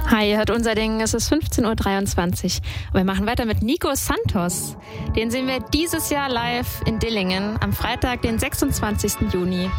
Hi, ihr hört unser Ding, es ist 15.23 Uhr. Und wir machen weiter mit Nico Santos. Den sehen wir dieses Jahr live in Dillingen am Freitag, den 26. Juni.